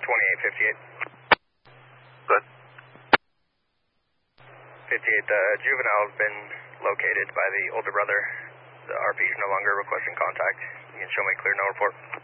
2858. Good. 58, the juvenile has been located by the older brother. The RP is no longer requesting contact. You can show me clear, no report.